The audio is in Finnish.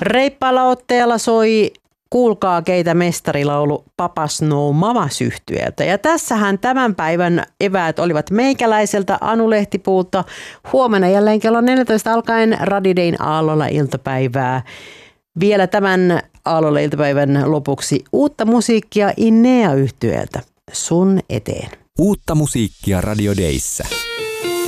Reippaalla otteella soi Kuulkaa keitä mestarilaulu Papas No Mamas -yhtyeeltä. Ja tässähän tämän päivän eväät olivat meikäläiseltä Anu Lehtipuulta. Huomenna jälleen kello 14 alkaen Radidein Aallolla iltapäivää. Vielä tämän Aallolla iltapäivän lopuksi uutta musiikkia Innea -yhtyeeltä. Sun eteen. Uutta musiikkia Radio Dayssä.